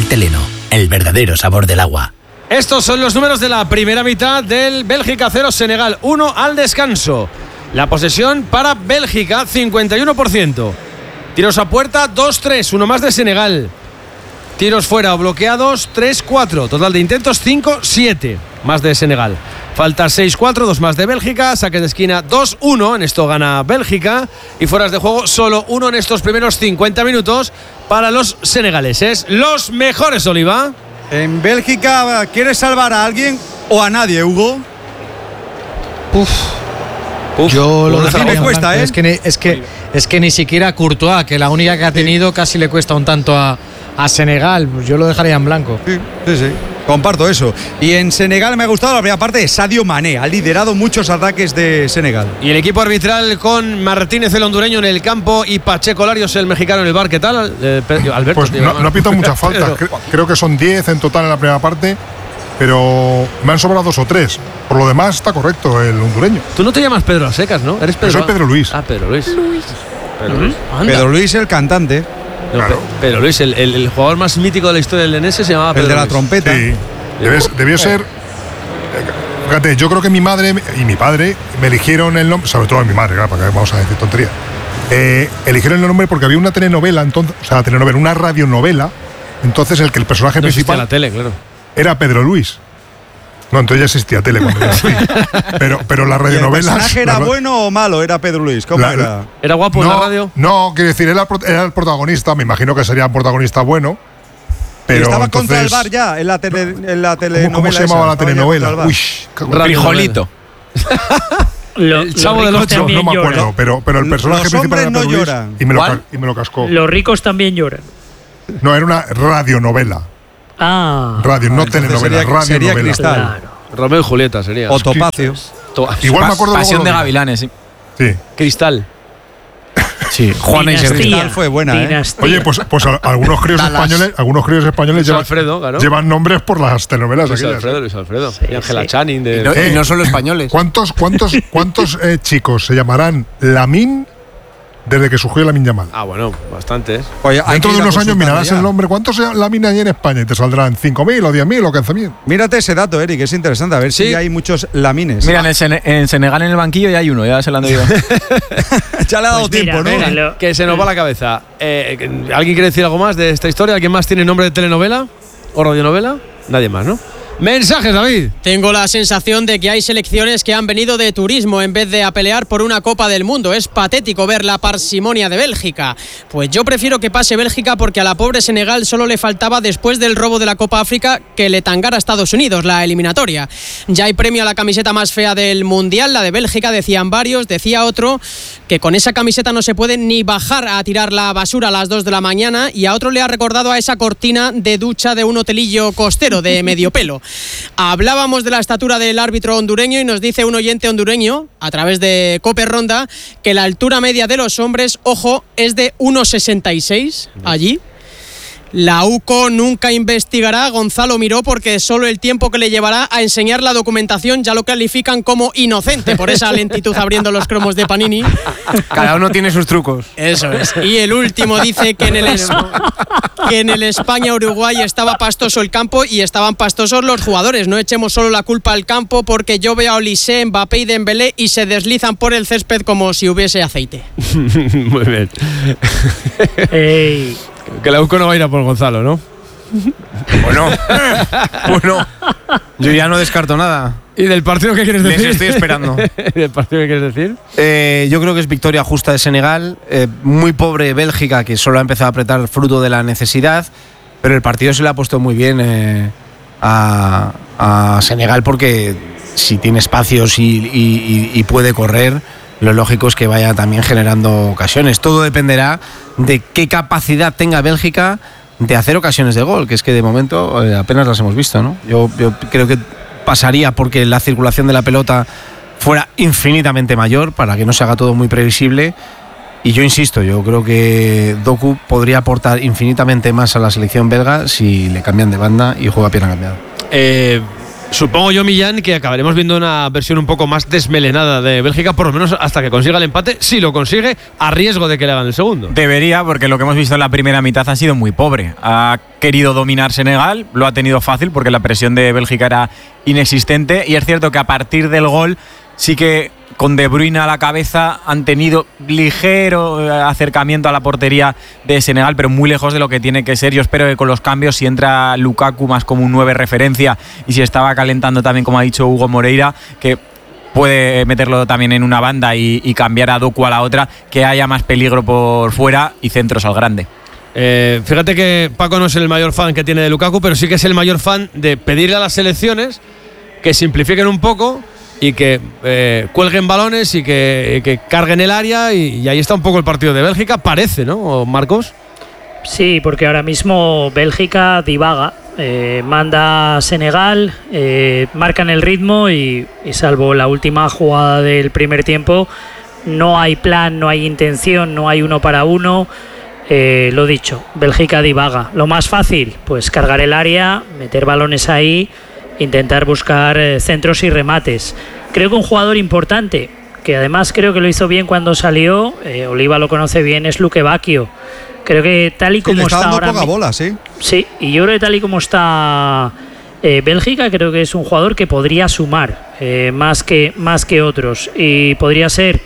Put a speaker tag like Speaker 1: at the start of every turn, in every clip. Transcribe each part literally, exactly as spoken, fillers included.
Speaker 1: Teleno, el verdadero sabor del agua.
Speaker 2: Estos son los números de la primera mitad del Bélgica cero, Senegal uno al descanso. La posesión para Bélgica, cincuenta y uno por ciento. Tiros a puerta, dos tres, uno más de Senegal. Tiros fuera o bloqueados, tres cuatro. Total de intentos, cinco siete, más de Senegal. Falta seis cuatro, dos más de Bélgica. Saques de esquina, dos uno. En esto gana Bélgica. Y fueras de juego, solo uno en estos primeros cincuenta minutos para los senegaleses. Los mejores, Oliva.
Speaker 3: En Bélgica, ¿quieres salvar a alguien o a nadie, Hugo?
Speaker 4: Uf. Uf,
Speaker 5: Yo lo
Speaker 3: dejaría me cuesta, ¿eh?
Speaker 5: Es que, ni, es, que, es que ni siquiera Courtois, que la única que ha tenido, casi le cuesta un tanto a, a Senegal. Pues yo lo dejaría en blanco.
Speaker 3: Sí, sí, sí. Comparto eso. Y en Senegal me ha gustado la primera parte de Sadio Mané. Ha liderado muchos ataques de Senegal.
Speaker 2: Y el equipo arbitral con Martínez, el hondureño, en el campo, y Pacheco Larios, el mexicano, en el bar. ¿Qué tal, eh, Alberto?
Speaker 6: Pues no, no ha pitado muchas faltas. Creo, creo que son diez en total en la primera parte, pero me han sobrado dos o tres. Por lo demás está correcto el hondureño.
Speaker 2: Tú no te llamas Pedro a secas, ¿no? Eres Pedro.
Speaker 6: Yo soy Pedro Luis.
Speaker 2: Ah, Pedro Luis.
Speaker 4: Luis.
Speaker 2: Pedro Luis.
Speaker 3: Pedro Luis, el cantante.
Speaker 2: No, claro. Pedro Luis, el, el, el jugador más mítico de la historia del Lenense, se llamaba Pedro
Speaker 3: El de la
Speaker 2: Luis.
Speaker 3: trompeta.
Speaker 6: Sí. Debió, debió ser. Fíjate, yo creo que mi madre y mi padre me eligieron el nombre, sobre todo mi madre, claro, para que vamos a decir tontería. Eh, eligieron el nombre porque había una telenovela, entonces, o sea, telenovela, una radionovela. Entonces, el que el personaje
Speaker 2: no
Speaker 6: principal.
Speaker 2: la tele, claro.
Speaker 6: Era Pedro Luis. No, entonces ya existía tele cuando yo nací. Pero, pero la radionovela.
Speaker 3: ¿El personaje era bueno o malo? Era Pedro Luis. ¿Cómo
Speaker 6: la,
Speaker 3: era?
Speaker 2: ¿Era guapo
Speaker 6: no,
Speaker 2: en la radio?
Speaker 6: No, quiero decir, era, era el protagonista. Me imagino que sería un protagonista bueno. Pero
Speaker 3: estaba
Speaker 6: entonces,
Speaker 3: contra el bar ya en la, tele, en la telenovela.
Speaker 6: ¿Cómo, cómo se llamaba
Speaker 3: esa?
Speaker 6: la telenovela? Uy,
Speaker 4: Frijolito.
Speaker 7: Lo,
Speaker 2: el chavo del ocho.
Speaker 6: No me acuerdo,
Speaker 7: lloran.
Speaker 6: pero, pero el personaje
Speaker 3: Los
Speaker 6: principal era
Speaker 3: hombres
Speaker 6: Pedro
Speaker 3: no
Speaker 6: Luis
Speaker 3: lloran.
Speaker 6: y me, lo, y me lo cascó.
Speaker 7: Los ricos también lloran.
Speaker 6: No, era una radionovela.
Speaker 7: Ah.
Speaker 6: Radio, no telenovela,
Speaker 3: sería,
Speaker 6: radionovela.
Speaker 3: sería Cristal.
Speaker 7: Claro.
Speaker 2: Romeo y Julieta sería.
Speaker 3: O Topacio.
Speaker 6: Igual me acuerdo.
Speaker 4: Pasión de
Speaker 6: luego
Speaker 4: Gavilanes, sí.
Speaker 6: Sí.
Speaker 2: Cristal.
Speaker 5: Sí,
Speaker 7: Juana y
Speaker 3: Cristal fue buena, ¿eh?
Speaker 6: Oye, pues, pues a, algunos críos españoles, algunos críos españoles
Speaker 2: Luis
Speaker 6: llevan,
Speaker 2: Alfredo, claro.
Speaker 6: llevan nombres por las telenovelas.
Speaker 2: Luis
Speaker 6: aquellas.
Speaker 2: Alfredo, Luis Alfredo.
Speaker 7: Sí,
Speaker 2: y Ángela
Speaker 7: sí.
Speaker 2: Channing. De...
Speaker 4: Y no, y no solo españoles.
Speaker 6: ¿Cuántos, cuántos, cuántos eh, chicos se llamarán Lamine desde que surgió Lamine Yamal?
Speaker 2: Ah, bueno, bastantes.
Speaker 3: Oye, hay
Speaker 6: Dentro
Speaker 3: que
Speaker 6: de
Speaker 3: ir a
Speaker 6: unos años
Speaker 3: consultar
Speaker 6: mirarás
Speaker 3: ya.
Speaker 6: el nombre. ¿Cuántos se Lamine hay en España? Y te saldrán cinco mil o diez mil o quince mil.
Speaker 3: Mírate ese dato, Eric, es interesante. A ver
Speaker 2: Sí.
Speaker 3: si hay muchos lamines.
Speaker 4: Mira, en, el Sene- en Senegal en el banquillo ya hay uno, ya se lo han debido.
Speaker 3: ya le ha dado
Speaker 7: Pues mira,
Speaker 3: tiempo, ¿no?
Speaker 7: mira, lo-
Speaker 2: Que se nos va la cabeza. Eh, ¿Alguien quiere decir algo más de esta historia? ¿Alguien más tiene nombre de telenovela o radionovela? Nadie más, ¿no? Mensajes, David.
Speaker 8: Tengo la sensación de que hay selecciones que han venido de turismo en vez de a pelear por una Copa del Mundo. Es patético ver la parsimonia de Bélgica. Pues yo prefiero que pase Bélgica porque a la pobre Senegal solo le faltaba, después del robo de la Copa África, que le tangara a Estados Unidos la eliminatoria. Ya hay premio a la camiseta más fea del Mundial, la de Bélgica, decían varios. Decía otro que con esa camiseta no se puede ni bajar a tirar la basura a las dos de la mañana, y a otro le ha recordado a esa cortina de ducha de un hotelillo costero de medio pelo. Hablábamos de la estatura del árbitro hondureño y nos dice un oyente hondureño, a través de Cope Ronda, que la altura media de los hombres, ojo, es de uno sesenta y seis allí. La U C O nunca investigará a Gonzalo Miró porque solo el tiempo que le llevará a enseñar la documentación ya lo califican como inocente por esa lentitud abriendo los cromos de Panini.
Speaker 4: Cada uno tiene sus trucos.
Speaker 8: Eso es. Y el último dice que en el, es- que en el España-Uruguay estaba pastoso el campo y estaban pastosos los jugadores. No echemos solo la culpa al campo porque yo veo a Olise, Mbappé y Dembélé y se deslizan por el césped como si hubiese aceite.
Speaker 2: Muy bien.
Speaker 7: Ey.
Speaker 2: Que la U C O no va a ir a por Gonzalo, ¿no?
Speaker 4: Bueno, bueno, yo ya no descarto nada.
Speaker 2: ¿Y del partido qué quieres
Speaker 4: Les
Speaker 2: decir?
Speaker 4: estoy esperando.
Speaker 2: ¿Y del partido qué quieres decir?
Speaker 4: Eh, yo creo que es victoria justa de Senegal. Eh, muy pobre Bélgica, que solo ha empezado a apretar fruto de la necesidad. Pero el partido se le ha puesto muy bien eh, a, a Senegal porque si tiene espacios y, y, y puede correr, lo lógico es que vaya también generando ocasiones. Todo dependerá de qué capacidad tenga Bélgica de hacer ocasiones de gol, que es que de momento eh, apenas las hemos visto, ¿no? Yo, yo creo que pasaría porque la circulación de la pelota fuera infinitamente mayor para que no se haga todo muy previsible. Y yo insisto, yo creo que Doku podría aportar infinitamente más a la selección belga si le cambian de banda y juega a pierna cambiada.
Speaker 2: Eh, supongo yo, Millán, que acabaremos viendo una versión un poco más desmelenada de Bélgica, por lo menos hasta que consiga el empate, si lo consigue, a riesgo de que le hagan el segundo.
Speaker 9: Debería, porque lo que hemos visto en la primera mitad ha sido muy pobre. Ha querido dominar Senegal, lo ha tenido fácil porque la presión de Bélgica era inexistente, y es cierto que a partir del gol sí que con De Bruyne a la cabeza han tenido ligero acercamiento a la portería de Senegal, pero muy lejos de lo que tiene que ser. Yo espero que con los cambios, si entra Lukaku más como un nueve referencia y si estaba calentando también, como ha dicho Hugo Moreira, que puede meterlo también en una banda y, y cambiar a Doku a la otra, que haya más peligro por fuera y centros al grande.
Speaker 2: Eh, fíjate que Paco no es el mayor fan que tiene de Lukaku, pero sí que es el mayor fan de pedirle a las selecciones que simplifiquen un poco y que eh, cuelguen balones y que, que carguen el área, y, y ahí está un poco el partido de Bélgica, parece, ¿no, Marcos?
Speaker 7: Sí, porque ahora mismo Bélgica divaga, eh, manda a Senegal, eh, marcan el ritmo y, y salvo la última jugada del primer tiempo, no hay plan, no hay intención, no hay uno para uno. Eh, lo dicho, Bélgica divaga. Lo más fácil, pues cargar el área, meter balones ahí, intentar buscar eh, centros y remates. Creo que un jugador importante, que además creo que lo hizo bien cuando salió, eh, Oliva lo conoce bien, es Luque Bacchio. Creo que tal y como
Speaker 3: sí, le está,
Speaker 7: está
Speaker 3: dando
Speaker 7: ahora
Speaker 3: poca bola, sí.
Speaker 7: Sí, y yo creo que tal y como está eh, Bélgica, creo que es un jugador que podría sumar eh, más que más que otros, y podría ser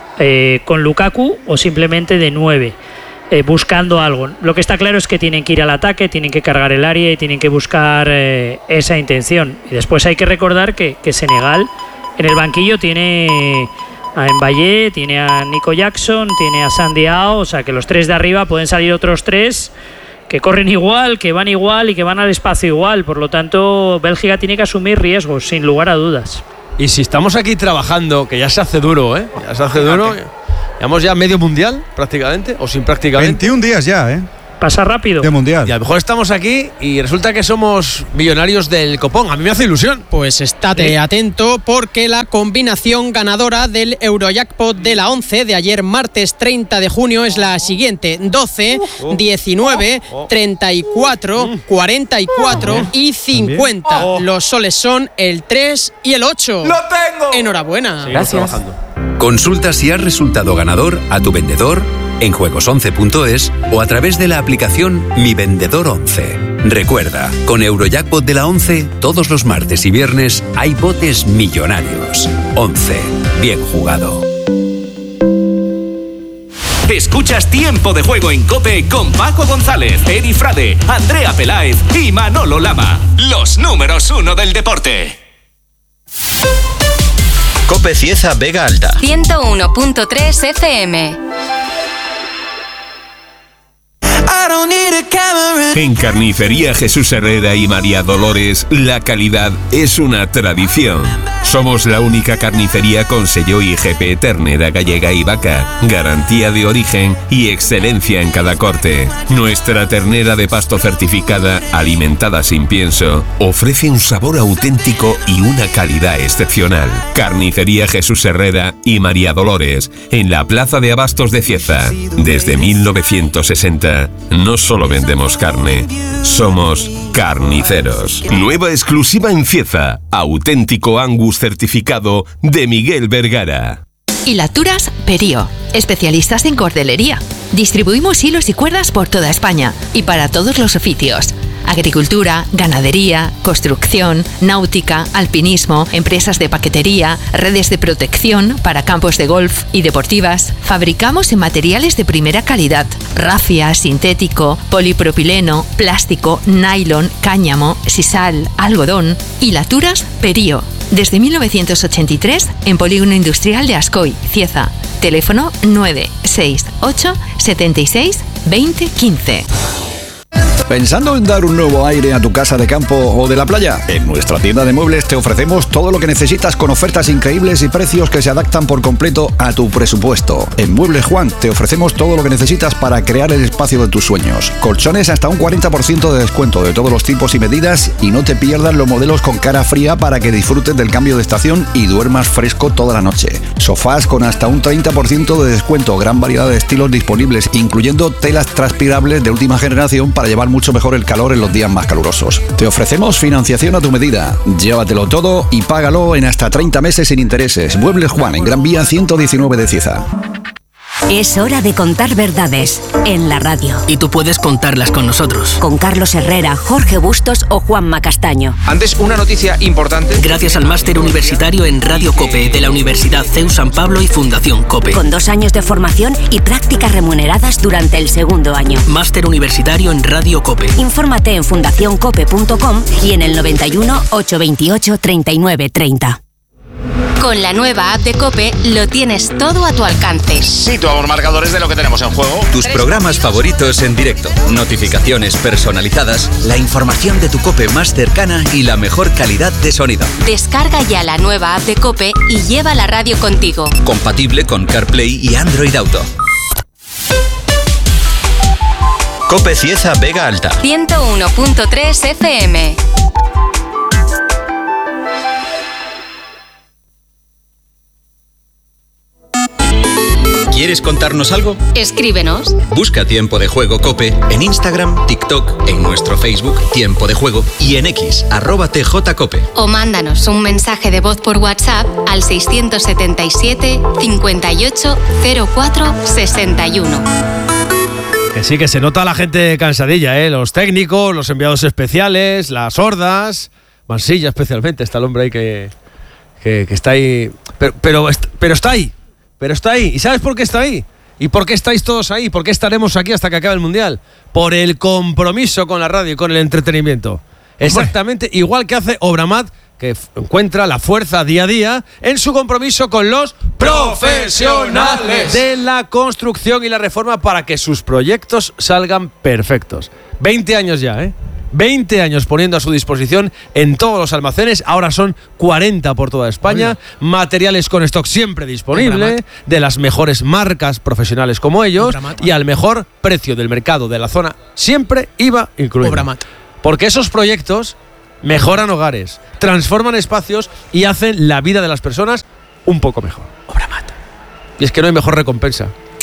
Speaker 7: eh, con Lukaku o simplemente de nueve. Eh, buscando algo. Lo que está claro es que tienen que ir al ataque, tienen que cargar el área y tienen que buscar eh, esa intención. Y después hay que recordar que, que Senegal en el banquillo tiene a Mbaye, tiene a Nico Jackson, tiene a Sandy Ao, o sea que los tres de arriba pueden salir otros tres que corren igual, que van igual y que van al espacio igual. Por lo tanto, Bélgica tiene que asumir riesgos, sin lugar a dudas.
Speaker 2: Y si estamos aquí trabajando, que ya se hace duro, ¿eh? Ya se hace duro. Llevamos ya medio mundial, prácticamente, o sin prácticamente.
Speaker 3: veintiún días ya, ¿eh?
Speaker 7: Pasa rápido.
Speaker 3: De mundial.
Speaker 2: Y a lo mejor estamos aquí y resulta que somos millonarios del copón. A mí me hace ilusión.
Speaker 8: Pues estate atento, porque la combinación ganadora del Eurojackpot de la once de ayer martes treinta de junio es la siguiente: doce, diecinueve, treinta y cuatro, cuarenta y cuatro y cincuenta. Los soles son el tres y el ocho.
Speaker 10: ¡Lo tengo!
Speaker 8: Enhorabuena.
Speaker 2: Gracias.
Speaker 1: Consulta si has resultado ganador a tu vendedor en juegos once punto es o a través de la aplicación Mi Vendedor once. Recuerda, con Eurojackpot de la once, todos los martes y viernes hay botes millonarios. once. Bien jugado.
Speaker 10: Escuchas Tiempo de Juego en COPE con Paco González, Eri Frade, Andrea Peláez y Manolo Lama. Los números uno del deporte.
Speaker 11: COPE Cieza Vega Alta.
Speaker 12: ciento uno punto tres F M.
Speaker 13: En Carnicería Jesús Herrera y María Dolores, la calidad es una tradición. Somos la única carnicería con sello I G P ternera gallega y vaca, garantía de origen y excelencia en cada corte. Nuestra ternera de pasto certificada, alimentada sin pienso, ofrece un sabor auténtico y una calidad excepcional. Carnicería Jesús Herrera y María Dolores, en la Plaza de Abastos de Cieza. Desde mil novecientos sesenta, no solo vendemos carne, somos carniceros. Nueva exclusiva en Cieza, auténtico Angus certificado de Miguel Vergara.
Speaker 14: Hilaturas Perío, especialistas en cordelería. Distribuimos hilos y cuerdas por toda España y para todos los oficios. Agricultura, ganadería, construcción, náutica, alpinismo, empresas de paquetería, redes de protección para campos de golf y deportivas. Fabricamos en materiales de primera calidad: rafia, sintético, polipropileno, plástico, nylon, cáñamo, sisal, algodón. Hilaturas Perío. Desde mil novecientos ochenta y tres en Polígono Industrial de Ascoy, Cieza. Teléfono nueve seis ocho siete seis dos cero uno cinco.
Speaker 15: ¿Pensando en dar un nuevo aire a tu casa de campo o de la playa? En nuestra tienda de muebles te ofrecemos todo lo que necesitas con ofertas increíbles y precios que se adaptan por completo a tu presupuesto. En Muebles Juan te ofrecemos todo lo que necesitas para crear el espacio de tus sueños. Colchones hasta un cuarenta por ciento de descuento de todos los tipos y medidas, y no te pierdas los modelos con cara fría para que disfrutes del cambio de estación y duermas fresco toda la noche. Sofás con hasta un treinta por ciento de descuento, gran variedad de estilos disponibles, incluyendo telas transpirables de última generación para llevar mucho mucho mejor el calor en los días más calurosos. Te ofrecemos financiación a tu medida. Llévatelo todo y págalo en hasta treinta meses sin intereses. Muebles Juan, en Gran Vía ciento diecinueve de Cieza.
Speaker 16: Es hora de contar verdades en la radio.
Speaker 17: Y tú puedes contarlas con nosotros.
Speaker 16: Con Carlos Herrera, Jorge Bustos o Juanma Castaño.
Speaker 17: Antes, una noticia importante. Gracias al máster universitario en Radio COPE de la Universidad C E U San Pablo y Fundación COPE.
Speaker 16: Con dos años de formación y prácticas remuneradas durante el segundo año.
Speaker 17: Máster universitario en Radio COPE.
Speaker 16: Infórmate en fundación cope punto com y en el noventa y uno, ochocientos veintiocho, treinta y nueve treinta.
Speaker 12: Con la nueva app de COPE lo tienes todo a tu alcance.
Speaker 18: Situamos marcadores de lo que tenemos en juego.
Speaker 1: Tus programas favoritos en directo, notificaciones personalizadas, la información de tu COPE más cercana y la mejor calidad de sonido.
Speaker 12: Descarga ya la nueva app de COPE y lleva la radio contigo.
Speaker 1: Compatible con CarPlay y Android Auto.
Speaker 11: COPE Cieza Vega Alta.
Speaker 12: ciento uno punto tres F M.
Speaker 1: ¿Quieres contarnos algo?
Speaker 12: Escríbenos.
Speaker 1: Busca Tiempo de Juego COPE en Instagram, TikTok, en nuestro Facebook Tiempo de Juego y en X, arroba tjcope.
Speaker 12: O mándanos un mensaje de voz por WhatsApp al seiscientos setenta y siete, cincuenta y ocho, cero cuatro, sesenta y uno.
Speaker 2: Que sí, que se nota a la gente cansadilla, ¿eh? Los técnicos, los enviados especiales, las hordas, Mansilla especialmente, está el hombre ahí que, que, que está ahí. Pero, pero, pero está ahí. Pero está ahí. ¿Y sabes por qué está ahí? ¿Y por qué estáis todos ahí? ¿Por qué estaremos aquí hasta que acabe el Mundial? Por el compromiso con la radio y con el entretenimiento. Exactamente Hombre. Igual que hace Obramat, que f- encuentra la fuerza día a día en su compromiso con los profesionales de la construcción y la reforma para que sus proyectos salgan perfectos. veinte años ya, ¿eh? veinte años poniendo a su disposición en todos los almacenes, ahora son cuarenta por toda España, Oiga. materiales con stock siempre disponible, de las mejores marcas profesionales como ellos Obramat. Y al mejor precio del mercado de la zona, siempre I V A incluido. Obramat. Porque esos proyectos mejoran hogares, transforman espacios y hacen la vida de las personas un poco mejor. Obramat. Y es que no hay mejor recompensa.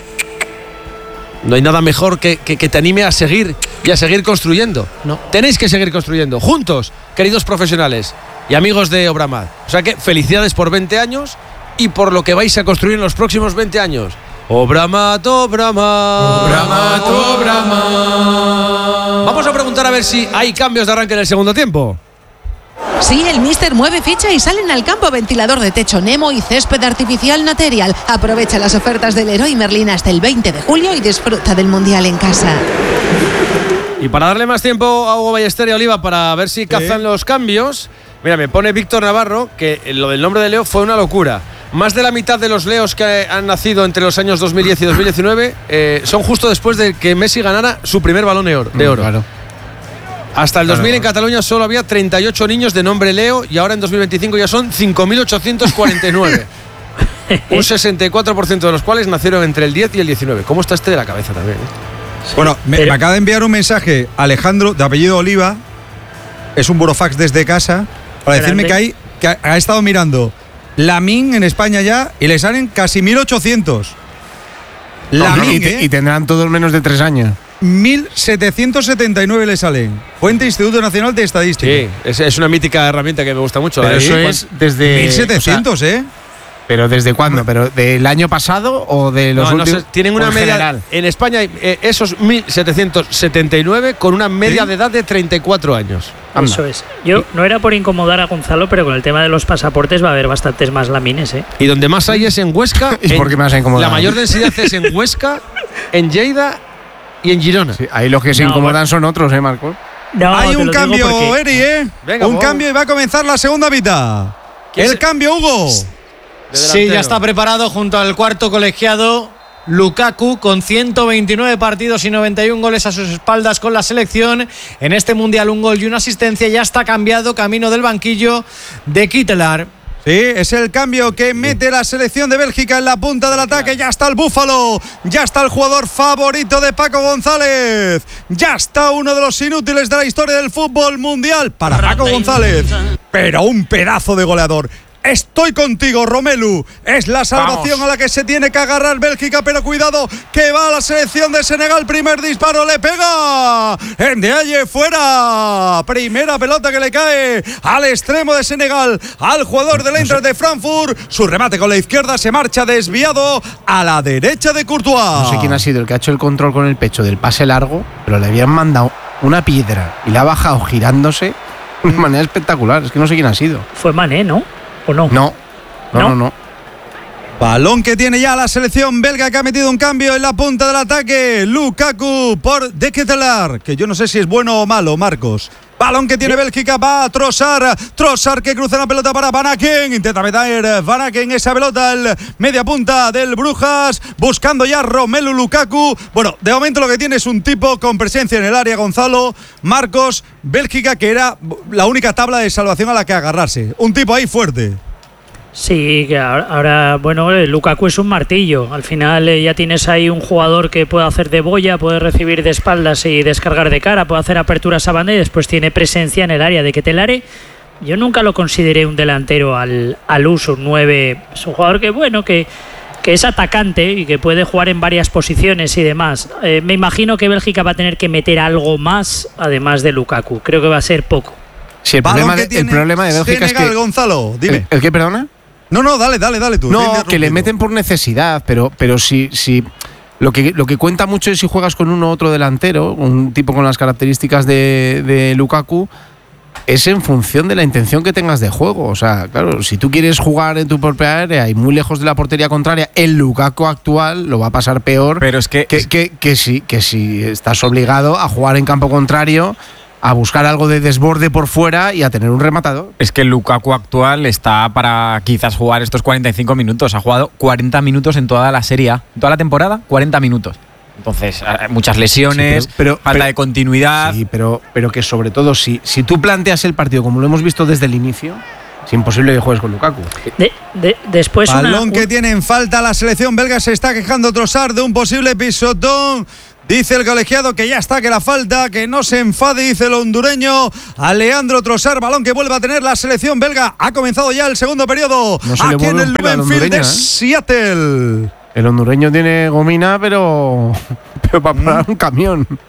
Speaker 2: No hay nada mejor que, que, que te anime a seguir y a seguir construyendo. No. Tenéis que seguir construyendo, juntos, queridos profesionales y amigos de Obramat. O sea que felicidades por veinte años y por lo que vais a construir en los próximos veinte años. Obramat, Obramat. Obramat, Obramat. Vamos a preguntar a ver si hay cambios de arranque en el segundo tiempo.
Speaker 19: Sí, el míster mueve ficha y salen al campo ventilador de techo Nemo y césped artificial Material. Aprovecha las ofertas del Leroy Merlin hasta el veinte de julio y disfruta del Mundial en casa.
Speaker 2: Y para darle más tiempo a Hugo Ballester y a Oliva para ver si cazan ¿Sí? los cambios, mira, me pone Víctor Navarro que lo del nombre de Leo fue una locura. Más de la mitad de los Leos que han nacido entre los años dos mil diez y dos mil diecinueve eh, son justo después de que Messi ganara su primer balón de oro. De oro. Claro. Hasta el dos mil claro. en Cataluña solo había treinta y ocho niños de nombre Leo y ahora en dos mil veinticinco ya son cinco mil ochocientos cuarenta y nueve. Un sesenta y cuatro por ciento de los cuales nacieron entre el diez y el diecinueve. ¿Cómo está este de la cabeza también? Eh?
Speaker 3: Bueno, me, me acaba de enviar un mensaje Alejandro, de apellido Oliva, es un burofax desde casa, para decirme que, hay, que ha, ha estado mirando Lamine en España ya y le salen casi mil ochocientos.
Speaker 4: Lamine, y, te, ¿eh? y tendrán todos menos de tres años.
Speaker 3: mil setecientos setenta y nueve le salen. Fuente Instituto Nacional de Estadística.
Speaker 2: Sí, es, es una mítica herramienta que me gusta mucho.
Speaker 4: Pero eso es desde
Speaker 3: mil setecientos, o sea, ¿eh?
Speaker 4: ¿Pero desde cuándo? ¿Pero del año pasado o de los
Speaker 2: no,
Speaker 4: últimos?
Speaker 2: No, tienen una media. General? En España hay eh, esos mil setecientos setenta y nueve con una media ¿Sí? de edad de treinta y cuatro años.
Speaker 7: Anda. Eso es. Yo no era por incomodar a Gonzalo, pero con el tema de los pasaportes va a haber bastantes más lamines, ¿eh?
Speaker 2: Y donde más hay es en Huesca.
Speaker 4: ¿Y por qué me vas a incomodar?
Speaker 2: La mayor densidad es en Huesca, en Lleida y en Girona.
Speaker 4: Sí, ahí los que se no, incomodan bueno. son otros, ¿eh, Marco?
Speaker 3: No, hay un cambio, porque... Eri, ¿eh? Venga, un vamos. cambio y va a comenzar la segunda mitad. El se... cambio, Hugo.
Speaker 5: Sí, ya está preparado junto al cuarto colegiado Lukaku, con ciento veintinueve partidos y noventa y uno goles a sus espaldas con la selección. En este Mundial un gol y una asistencia. Ya está cambiado, camino del banquillo de Kittelar.
Speaker 3: Sí, es el cambio que mete la selección de Bélgica en la punta del ataque. Ya está el Búfalo, ya está el jugador favorito de Paco González, ya está uno de los inútiles de la historia del fútbol mundial para Paco González. Pero un pedazo de goleador. Estoy contigo, Romelu. Es la salvación
Speaker 9: Vamos.
Speaker 3: a la que se tiene que agarrar Bélgica, pero cuidado que va a la selección de Senegal. Primer disparo, le pega. Ndiaye fuera. Primera pelota que le cae al extremo de Senegal, al jugador del Eintracht de Frankfurt. Su remate con la izquierda se marcha desviado a la derecha de Courtois.
Speaker 4: No sé quién ha sido el que ha hecho el control con el pecho del pase largo, pero le habían mandado una piedra y la ha bajado girándose de una manera espectacular. Es que no sé quién ha sido.
Speaker 7: Fue Mané, ¿no? ¿O no?
Speaker 4: No, no,
Speaker 7: ¿No?
Speaker 4: no, no.
Speaker 3: Balón que tiene ya la selección belga, que ha metido un cambio en la punta del ataque. Lukaku por De Ketelaere, que yo no sé si es bueno o malo, Marcos. Balón que tiene Bélgica, va a Trossard. Trossard que cruza la pelota para Van Aken. Intenta meter Van Aken esa pelota al media punta del Brujas. Buscando ya Romelu Lukaku. Bueno, de momento lo que tiene es un tipo con presencia en el área, Gonzalo. Marcos, Bélgica, que era la única tabla de salvación a la que agarrarse. Un tipo ahí fuerte.
Speaker 7: Sí, que ahora, ahora, bueno, eh, Lukaku es un martillo. Al final eh, ya tienes ahí un jugador que puede hacer de boya, puede recibir de espaldas y descargar de cara, puede hacer aperturas a banda y después tiene presencia en el área. De Ketelaere, yo nunca lo consideré un delantero al, al uso, un nueve. Es un jugador que, bueno, que, que es atacante y que puede jugar en varias posiciones y demás. Eh, me imagino que Bélgica va a tener que meter algo más, además de Lukaku. Creo que va a ser poco.
Speaker 4: Sí, el, problema de, el problema de Bélgica
Speaker 3: Senegal,
Speaker 4: es que…
Speaker 3: Gonzalo, dime.
Speaker 4: ¿El, el qué, perdona?
Speaker 3: No, no, dale, dale, dale tú.
Speaker 4: No, que le meten por necesidad, pero, pero si, si lo que lo que cuenta mucho es si juegas con uno u otro delantero, un tipo con las características de, de Lukaku, es en función de la intención que tengas de juego. O sea, claro, si tú quieres jugar en tu propia área y muy lejos de la portería contraria, el Lukaku actual lo va a pasar peor.
Speaker 9: Pero es que,
Speaker 4: que,
Speaker 9: es...
Speaker 4: que, que, si, que si estás obligado a jugar en campo contrario, a buscar algo de desborde por fuera y a tener un rematador.
Speaker 9: Es que el Lukaku actual está para quizás jugar estos cuarenta y cinco minutos. Ha jugado cuarenta minutos en toda la Serie A. En toda la temporada, cuarenta minutos. Entonces, muchas lesiones,
Speaker 4: sí, pero, pero,
Speaker 9: falta
Speaker 4: pero,
Speaker 9: de continuidad.
Speaker 4: Sí, pero, pero que sobre todo, si, si tú planteas el partido como lo hemos visto desde el inicio, es imposible que juegues con Lukaku.
Speaker 7: De, de, después
Speaker 3: Balón
Speaker 7: una,
Speaker 3: que tiene en falta la selección belga. Se está quejando Trossard de un posible pisotón. Dice el colegiado que ya está, que la falta, que no se enfade, dice el hondureño a Leandro Trossard. Balón que vuelve a tener la selección belga. Ha comenzado ya el segundo periodo
Speaker 4: no
Speaker 3: aquí en el Lumenfield de ¿eh? Seattle.
Speaker 4: El hondureño tiene gomina, pero, pero para parar un camión.